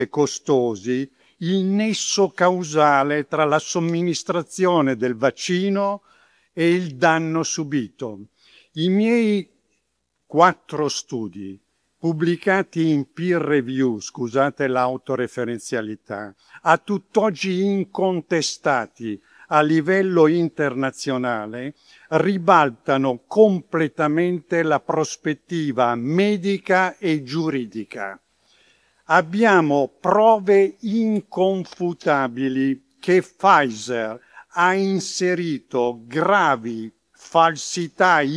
e costosi il nesso causale tra la somministrazione del vaccino e il danno subito. I miei 4 studi, pubblicati in peer review, scusate l'autoreferenzialità, a tutt'oggi incontestati a livello internazionale, ribaltano completamente la prospettiva medica e giuridica. Abbiamo prove inconfutabili che Pfizer ha inserito gravi falsità